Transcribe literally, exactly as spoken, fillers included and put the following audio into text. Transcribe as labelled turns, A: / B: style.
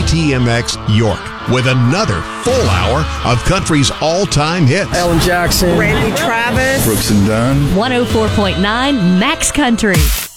A: T M X York with another full hour of country's all-time hits.
B: Alan Jackson,
C: Randy Travis,
D: Brooks and Dunn,
E: one oh four point nine Max Country.